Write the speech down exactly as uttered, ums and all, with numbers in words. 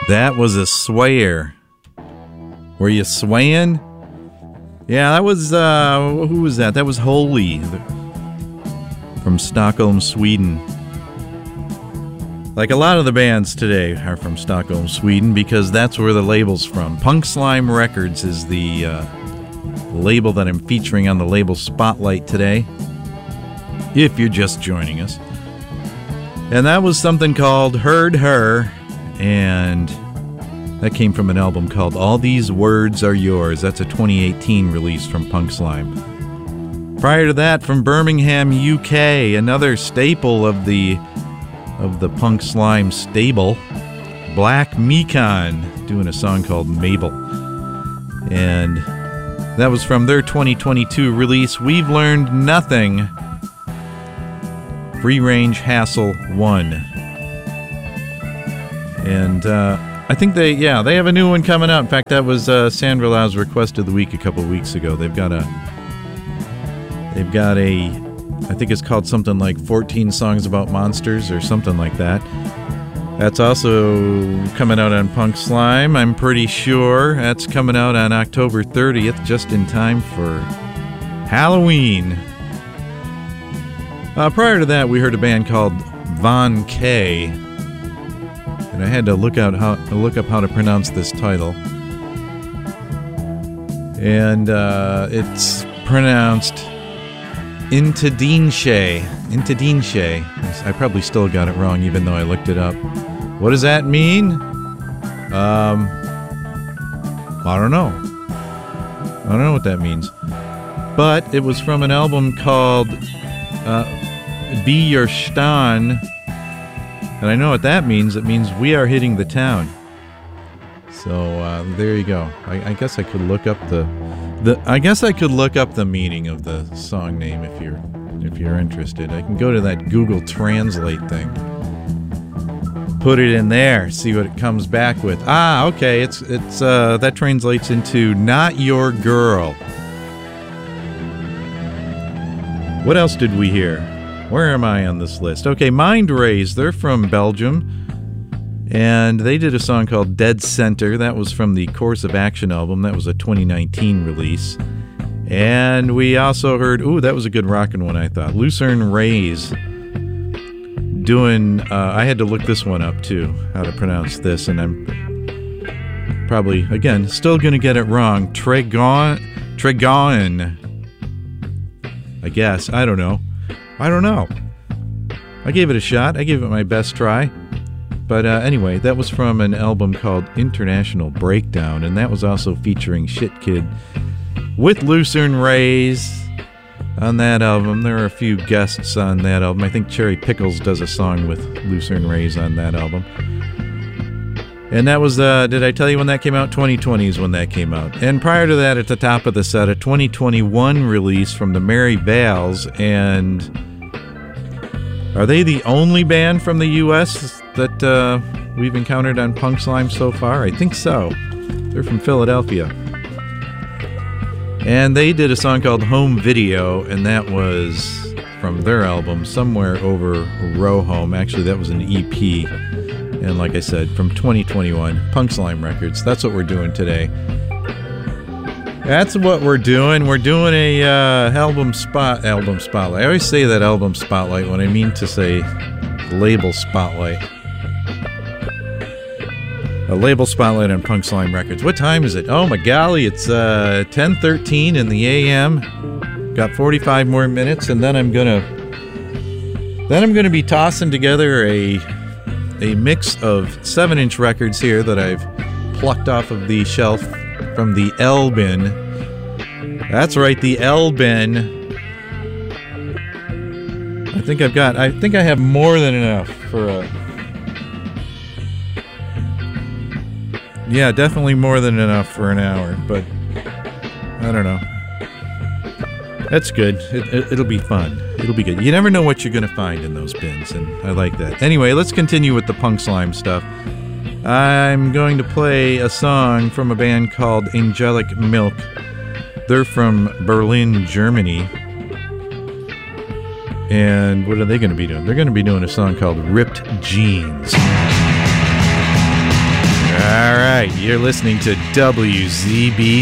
That was a swayer. Were you swaying? Yeah, that was, uh, who was that? That was Holy from Stockholm, Sweden. Like a lot of the bands today are from Stockholm, Sweden, because that's where the label's from. Punk Slime Records is the uh, label that I'm featuring on the label Spotlight today, if you're just joining us. And that was something called Heard Her, and that came from an album called All These Words Are Yours. That's a twenty eighteen release from Punk Slime. Prior to that, from Birmingham, U K, another staple of the of the Punk Slime stable, Black Mekon, doing a song called Mabel. And that was from their twenty twenty-two release, We've Learned Nothing, Free Range Hassle one. And uh, I think they, yeah, they have a new one coming out. In fact, that was uh, Sandra Lau's request of the week a couple weeks ago. They've got a, they've got a, I think it's called something like fourteen Songs About Monsters or something like that. That's also coming out on Punk Slime, I'm pretty sure. That's coming out on October thirtieth, just in time for Halloween. Uh, prior to that, we heard a band called Von K, and I had to look out how look up how to pronounce this title. And uh, it's pronounced Intadinshe. Intadinshe. I probably still got it wrong, even though I looked it up. What does that mean? Um, I don't know. I don't know what that means. But it was from an album called uh, Be Your Stan. And I know what that means. It means we are hitting the town. So uh, there you go. I, I guess I could look up the, the. I guess I could look up the meaning of the song name if you're if you're interested. I can go to that Google Translate thing, put it in there, see what it comes back with. Ah, okay. It's it's uh, that translates into "Not Your Girl." What else did we hear? Where am I on this list? Okay, Mind Rays. They're from Belgium. And they did a song called Dead Center. That was from the Course of Action album. That was a twenty nineteen release. And we also heard, ooh, that was a good rockin' one, I thought. Lucerne Rays doing, uh, I had to look this one up too, how to pronounce this. And I'm probably, again, still going to get it wrong. Tregon, Tregon, I guess. I don't know. I don't know. I gave it a shot. I gave it my best try. But uh, anyway, that was from an album called International Breakdown, and that was also featuring Shit Kid with Lucerne Rays on that album. There are a few guests on that album. I think Cherry Pickles does a song with Lucerne Rays on that album. And that was, uh, did I tell you when that came out? twenty twenty is when that came out. And prior to that, at the top of the set, a twenty twenty-one release from the Merry Vales, and are they the only band from the U S that uh, we've encountered on Punk Slime so far? I think so. They're from Philadelphia. And they did a song called Home Video, and that was from their album, Somewhere Over Row Home. Actually, that was an E P. And like I said, from twenty twenty-one, Punk Slime Records. That's what we're doing today. That's what we're doing. We're doing a uh, album spot, album spotlight. I always say that album spotlight when I mean to say label spotlight. A label spotlight on Punk Slime Records. What time is it? Oh my golly, it's uh, ten thirteen in the A M. Got forty-five more minutes, and then I'm gonna then I'm gonna be tossing together a a mix of seven-inch records here that I've plucked off of the shelf from the L bin. That's right, the L bin. I think I've got. I think I have more than enough for a. Yeah, definitely more than enough for an hour, but I don't know. That's good. It, it, it'll be fun. It'll be good. You never know what you're going to find in those bins, and I like that. Anyway, let's continue with the Punk Slime stuff. I'm going to play a song from a band called Angelic Milk. They're from Berlin, Germany. And what are they going to be doing? They're going to be doing a song called Ripped Jeans. You're listening to W Z B